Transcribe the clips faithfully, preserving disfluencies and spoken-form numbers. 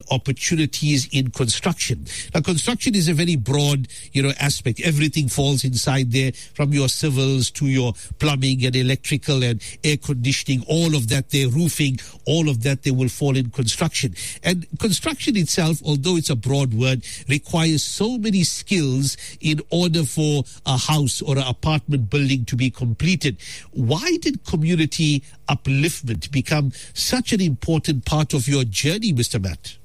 opportunities in construction. Now, construction is a very broad, you know, aspect. Everything falls inside there, from your civils to your plumbing and electrical and air conditioning, all of that there, roofing, all of that there will fall in construction. And construction itself, although it's a broad word, requires so many skills in order for a house or an apartment building to be completed. Why did community upliftment become such an important part of your journey, Mister Matt?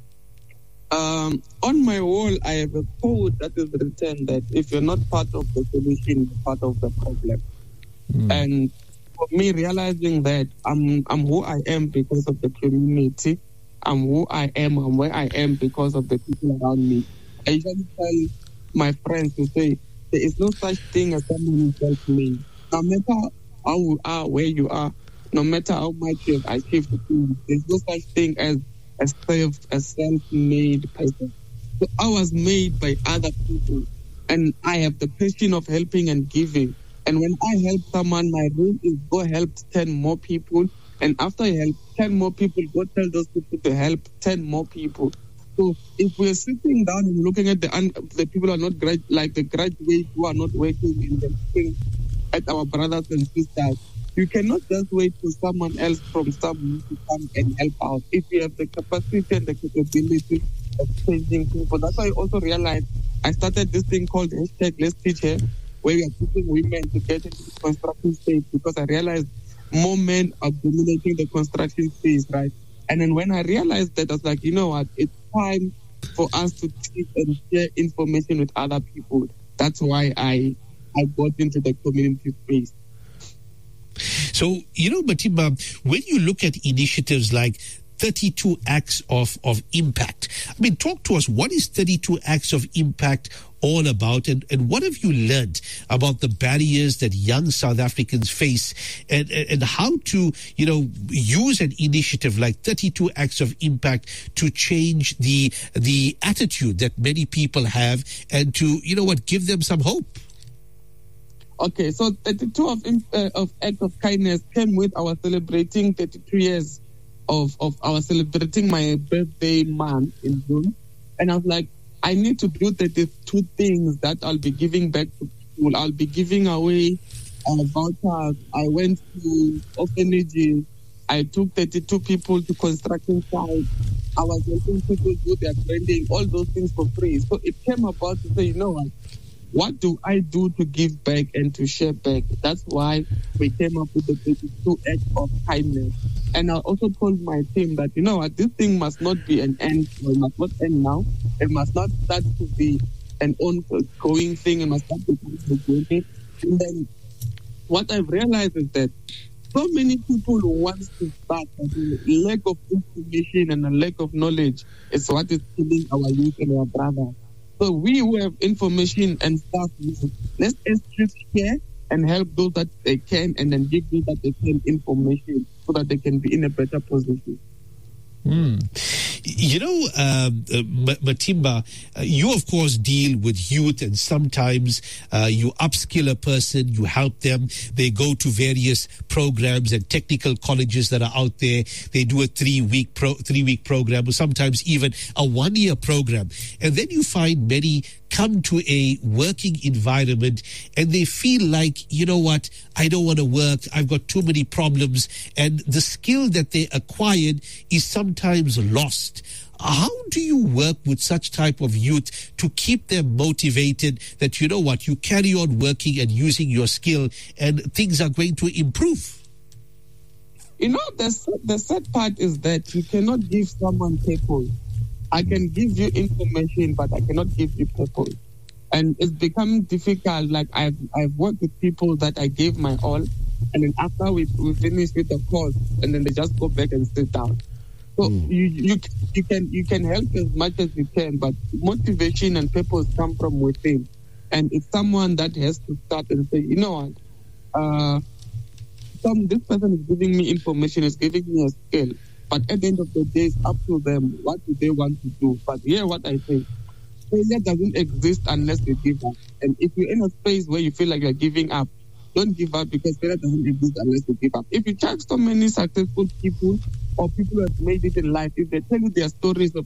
Um, on my wall, I have a quote that is written that if you're not part of the solution, you're part of the problem. Mm. And for me, realizing that I'm I'm who I am because of the community, I'm who I am, I'm where I am because of the people around me. I usually tell my friends to say, there is no such thing as someone who helps me. No matter how you are, where you are, no matter how much you have achieved, there's no such thing as a self, a self-made person. So I was made by other people, and I have the passion of helping and giving. And when I help someone, my role is go help ten more people. And after I help ten more people, go tell those people to help ten more people. So if we're sitting down and looking at the un- the people who are not grad- like the graduates who are not working in the thing at our brothers and sisters, you cannot just wait for someone else from somewhere to come and help out. If you have the capacity and the capability of changing people, that's why I also realized I started this thing called hashtag Let's Teach Her, where we are teaching women to get into the construction space, because I realized more men are dominating the construction space, right? And then when I realized that, I was like, you know what, it's time for us to teach and share information with other people. That's why I I got into the community space. So, you know, Matimba, when you look at initiatives like thirty-two Acts of, of Impact, I mean, talk to us. What is thirty-two Acts of Impact all about, and, and what have you learned about the barriers that young South Africans face, and, and, and how to, you know, use an initiative like thirty-two Acts of Impact to change the the attitude that many people have, and to, you know what, give them some hope? Okay, so thirty-two of, uh, of Act of Kindness came with our celebrating thirty-two years of, of our celebrating my birthday month in June. And I was like, I need to do thirty-two things that I'll be giving back to people. I'll be giving away uh, vouchers. I went to orphanages. I took thirty-two people to construction sites. I was helping people do their branding, all those things for free. So it came about to say, you know what? What do I do to give back and to share back? That's why we came up with the thirty-two Acts of Kindness. And I also told my team that, you know what, this thing must not be an end, or it must not end now. It must not start to be an ongoing thing. It must not be a journey. And then what I've realized is that so many people who want to start, but the lack of information and a lack of knowledge is what is killing our youth and our brothers. So we who have information and stuff, let's just share and help those that they can, and then give those that they can information so that they can be in a better position. Mm. You know, um, uh, Matimba, uh, you of course deal with youth, and sometimes uh, you upskill a person, you help them. They go to various programs and technical colleges that are out there. They do a three-week pro- three-week program, or sometimes even a one-year program. And then you find many come to a working environment and they feel like, you know what, I don't want to work, I've got too many problems, and the skill that they acquired is sometimes lost. How do you work with such type of youth to keep them motivated that, you know what, you carry on working and using your skill and things are going to improve? You know, the, the sad part is that you cannot give someone purpose. I can give you information, but I cannot give you purpose. And it's becoming difficult. Like I've I've worked with people that I gave my all, and then after we, we finish with the course, and then they just go back and sit down. So mm. you you you can you can help as much as you can, but motivation and purpose come from within. And it's someone that has to start and say, you know what, uh, some this person is giving me information, is giving me a skill. But at the end of the day, it's up to them. What do they want to do? But here, what I say, failure doesn't exist unless they give up. And if you're in a space where you feel like you're giving up, don't give up, because failure doesn't exist unless you give up. If you check so many successful people or people who have made it in life, if they tell you their stories of